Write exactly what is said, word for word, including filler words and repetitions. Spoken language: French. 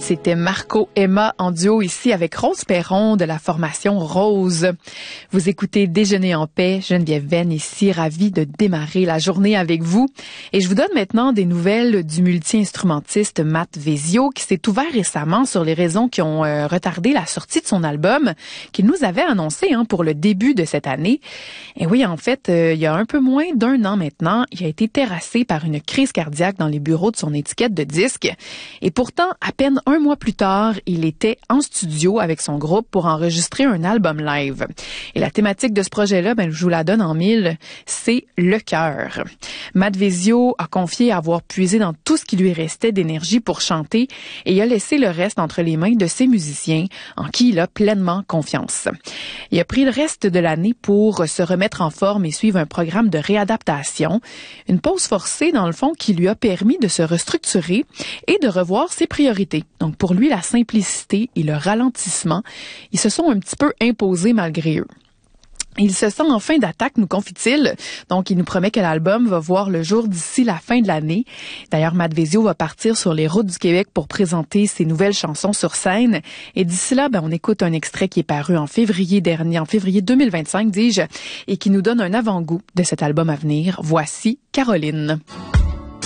C'était Marco Emma en duo ici avec Rose Perron de la formation Rose. Vous écoutez Déjeuner en paix. Geneviève Venn ici, ravie de démarrer la journée avec vous. Et je vous donne maintenant des nouvelles du multi-instrumentiste Matt Vezio qui s'est ouvert récemment sur les raisons qui ont euh, retardé la sortie de son album qu'il nous avait annoncé hein, pour le début de cette année. Et oui, en fait, euh, il y a un peu moins d'un an maintenant, il a été terrassé par une crise cardiaque dans les bureaux de son étiquette de disques. Et pourtant, à peine un mois plus tard, il était en studio avec son groupe pour enregistrer un album live. Et la thématique de ce projet-là, ben, je vous la donne en mille, c'est le cœur. Matt Vezio a confié avoir puisé dans tout ce qui lui restait d'énergie pour chanter et il a laissé le reste entre les mains de ses musiciens en qui il a pleinement confiance. Il a pris le reste de l'année pour se remettre en forme et suivre un programme de réadaptation, une pause forcée dans le fond qui lui a permis de se restructurer et de revoir ses priorités. Donc pour lui, la simplicité et le ralentissement, ils se sont un petit peu imposés malgré eux. Il se sent en fin d'attaque, nous confie-t-il. Donc, il nous promet que l'album va voir le jour d'ici la fin de l'année. D'ailleurs, Matt Vezio va partir sur les routes du Québec pour présenter ses nouvelles chansons sur scène. Et d'ici là, ben, on écoute un extrait qui est paru en février dernier, en février deux mille vingt-cinq, dis-je, et qui nous donne un avant-goût de cet album à venir. Voici Caroline.